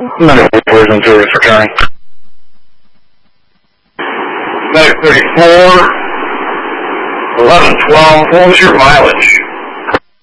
Medic 34 is returning. Medic 34, 1112, what was your mileage?